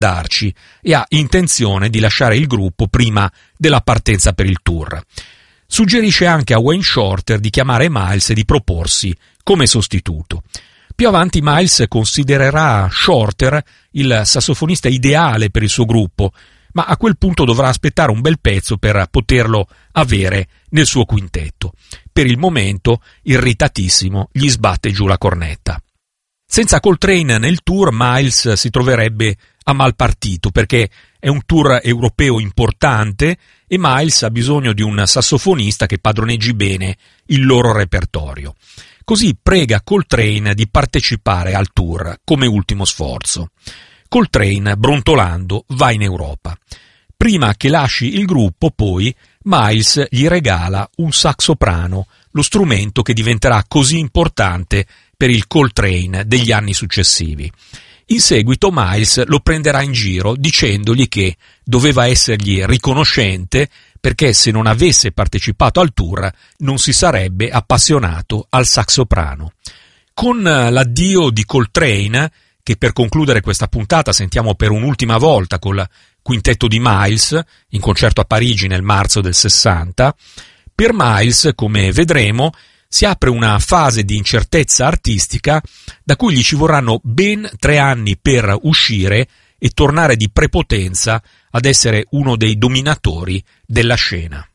darci e ha intenzione di lasciare il gruppo prima della partenza per il tour. Suggerisce anche a Wayne Shorter di chiamare Miles e di proporsi come sostituto. Più avanti Miles considererà Shorter il sassofonista ideale per il suo gruppo, ma a quel punto dovrà aspettare un bel pezzo per poterlo avere nel suo quintetto. Per il momento, irritatissimo, gli sbatte giù la cornetta. Senza Coltrane nel tour, Miles si troverebbe a mal partito perché è un tour europeo importante e Miles ha bisogno di un sassofonista che padroneggi bene il loro repertorio. Così prega Coltrane di partecipare al tour come ultimo sforzo. Coltrane, brontolando, va in Europa. Prima che lasci il gruppo, poi, Miles gli regala un saxoprano, lo strumento che diventerà così importante per il Coltrane degli anni successivi. In seguito Miles lo prenderà in giro dicendogli che doveva essergli riconoscente perché se non avesse partecipato al tour non si sarebbe appassionato al saxoprano. Con l'addio di Coltrane, che per concludere questa puntata sentiamo per un'ultima volta col quintetto di Miles, in concerto a Parigi nel marzo del 60, per Miles, come vedremo, si apre una fase di incertezza artistica da cui gli ci vorranno ben 3 anni per uscire e tornare di prepotenza ad essere uno dei dominatori della scena.